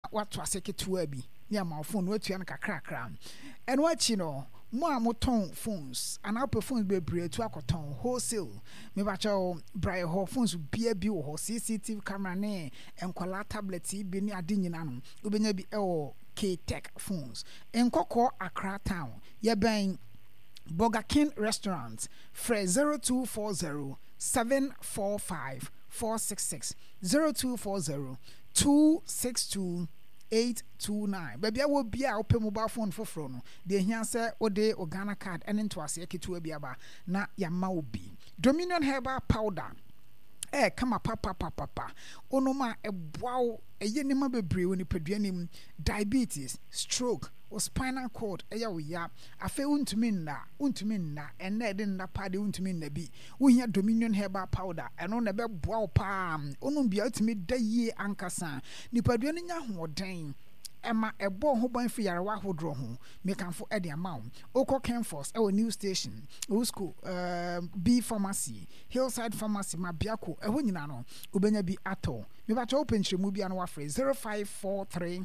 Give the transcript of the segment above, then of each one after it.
what was a ketua bi near my phone what you an kakra and what you know more moton phones and our phones be breed to akoton wholesale me bacho bright ho phones be a bi ho CCTV camera ne and kwala tablets bi ni ade nyina no obenya bi K-Tech phones in Koko Accra town ye ben Burger King restaurant Fre 0240 745 466 0240 262 829 baby I will be a open mobile phone for frono the here say ode Ghana card and into ase ketu bi aba na ya ma obi Dominion herbal powder kama papa onoma eboawo eyenema bebre woni paduanim diabetes stroke or spinal cord eya wo ya afa untumi nna enne de nna pa de untumi nna bi wo hia Dominion herbal powder eno na beboawo pa onu bia utumi dayie ankasa ni paduane nya hoden Emma ebo ho ban fi yarewa hodro ho mekanfo e de amount Oko Kenforce e new station Usco B pharmacy Hillside pharmacy Mabiako e ho nyina no obenya bi ato me ba cho open chemu bia no wa free 0543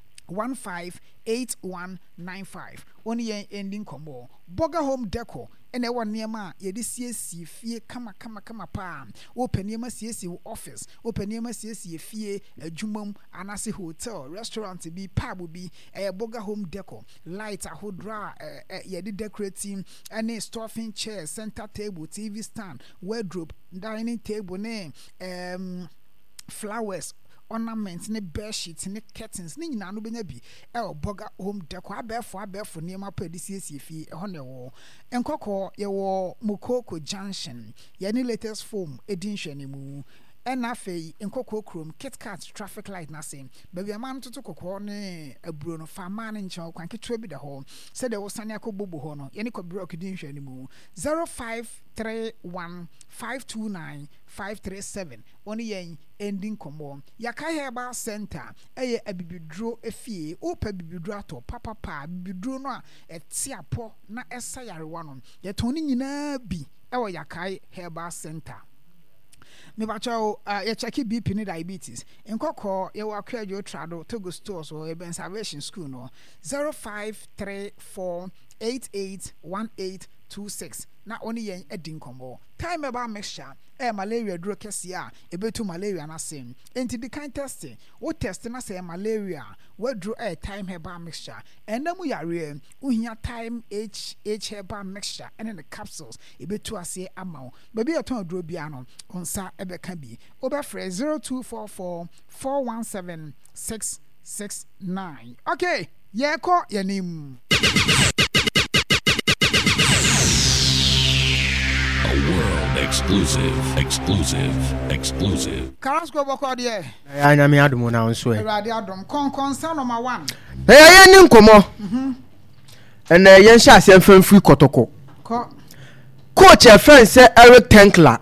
158195 only ending combo Burger Home Deco ene wa niema ye de siesie fie kama pa open niema siesie office open niema siesie fie adwumam anase hotel restaurant bi pub bi Burger Home Deco light ahodra ye de decorating any stuffing chair center table TV stand wardrobe dining table ne flowers ornaments ne bed sheets ne curtains ne nyina no benya bi Burger Home Deco abefo niema pa de siesie fie ho ne wo enkoko ye wo Mukoko Junction ye ne latest foam edin hwene mu enafe enkoko krom KitKat traffic light na same baby amam toto kokko ne aburo no fama ne nchen kwan ketwa bi da ho se de wo sane akobobo ho no ye ne kobro okidin hwene mu 0531529537 oni yen ending combo Yaka Herbal Center eye abibidro efie opa bibidro ato papa bibidro no a etiapo na esa yarewa no ye toni nyina bi ewo Yaka Herbal Center me bacho ye check BP ni diabetes enkoko ye wa kwajo trado Togo stores or Eben Salvation School no 0534881826 na oni yen edin kombo time eba mixture malaria dro kese a ebetu malaria na sem enti the kind testing wo test na say malaria we dro time herbal mixture enam yare uhia time H herbal mixture and the capsules ebetu ase amaw baby eton dro bia no onsa ebeka bi oberfre 0244 417 669 okay yeko yanim world exclusive. Carrasco boko de. Ya nya me adom na nso e. Radio adom konsa number 1. Ya ni nkomo. Ena ye nhyɛ asɛm famfiri kotoko. Coach a friend say Eric Tenkler.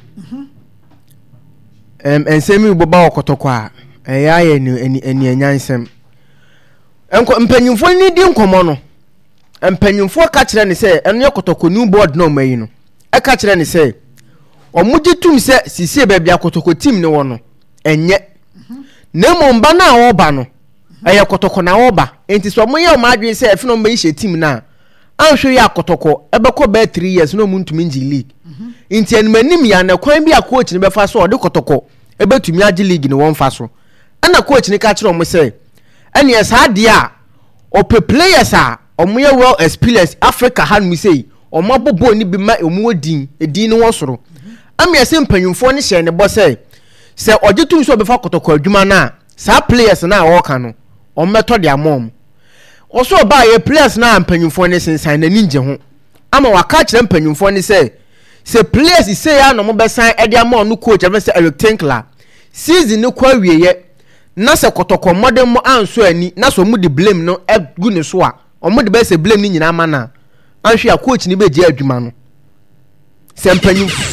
Ensemi boba okotoko a. Ya ye ni anyansɛm. Enko mpanyimfo ni di nkomo no. Mpanyimfo ka kyerɛ ne sɛ eno ye kotoko new board na omayi no. Eka kyerɛ ne sɛ omuji tum sɛ sisi baabi akotoko team ne wo no enye na momba na wo ba no eye kotoko na wo ba enti so moye o madwe sɛ afi no mba yɛ team na anhwe ya kotoko ebekɔ ba 3 years no muntumi ngi league enti enmanim ya na kwan bi a coach ne befa so ode kotoko ebetumi agi league ne won fa so ana coach ne ka kyerɛ mo sɛ ene esa de a ope players a omoye well experience Africa han mu sei omabobo ni bi ma omu odin edin ne wosoro amiase mpanyumfo ne hye ne bo se ojetum so befa kotoko adwuma na sa players na wo ka no ommeto de amom oso ba ye players na mpanyumfo ne sensan na ninje ho ama waka kire mpanyumfo ne se players se ya no mo besan e de amom no coach e se Eric Tenkler season ne kwa wieye na se kotoko modern mo anso ani na so mu de blame no egu ne so a omo de be se blame ni nyina ma na anhwe a coach ni be je adwuma no se mpanyumfo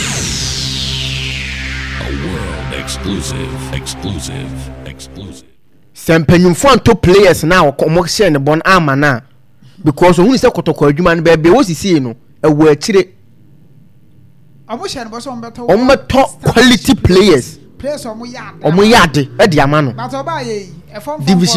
exclusive. Sempanyumfo anto players na omo share ne bon ama na because ohun se kotoko adwuma no be wo sisi no ewo akire omo share ne bo so ombeto quality players omo yade e de ama no but oba ye e form